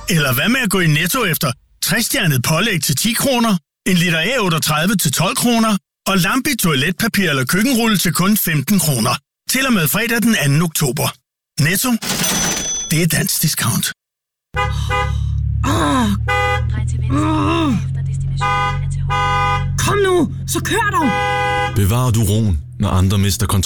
Eller hvad med at gå i Netto efter 60-stjernet pålæg til 10 kroner, en liter A38 til 12 kroner og lampe toiletpapir eller køkkenrulle til kun 15 kroner. Til og med fredag den 2. oktober. Netto. Det er dansk discount. Kom nu, så kør dog! Bevarer du roen, når andre mister kontrol?